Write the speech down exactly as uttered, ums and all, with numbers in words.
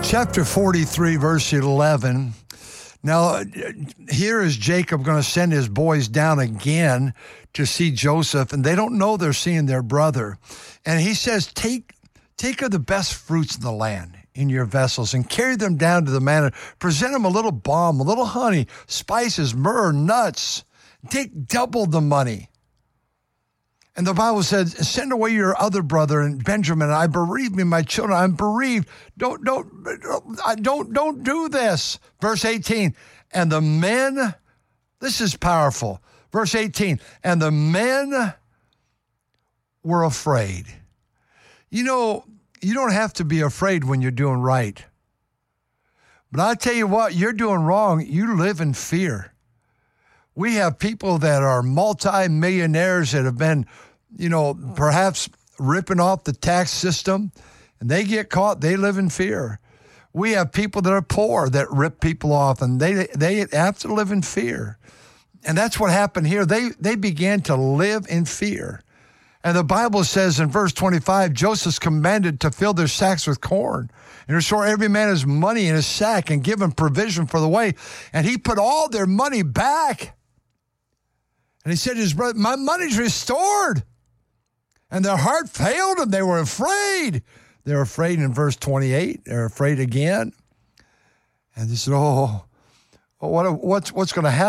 chapter forty-three, verse eleven. Now, here is Jacob going to send his boys down again to see Joseph, and they don't know they're seeing their brother. And he says, take, take of the best fruits in the land in your vessels and carry them down to the man. Present him a little balm, a little honey, spices, myrrh, nuts. Take double the money. And the Bible said, send away your other brother and Benjamin. I bereave me, my children. I'm bereaved. Don't, don't, don't, don't, don't do this. Verse eighteen. And the men, this is powerful. Verse eighteen. And the men were afraid. You know, you don't have to be afraid when you're doing right. But I tell you what, you're doing wrong. You live in fear. We have people that are multi-millionaires that have been, you know, perhaps ripping off the tax system, and they get caught, they live in fear. We have people that are poor that rip people off, and they they have to live in fear. And that's what happened here. They they began to live in fear. And the Bible says in verse twenty-five, Joseph commanded to fill their sacks with corn and restore every man his money in his sack and give him provision for the way. And he put all their money back. And he said to his brother, my money's restored. And their heart failed them. They were afraid. They were afraid in verse twenty-eight. They're afraid again. And they said, oh, what, what's, what's going to happen?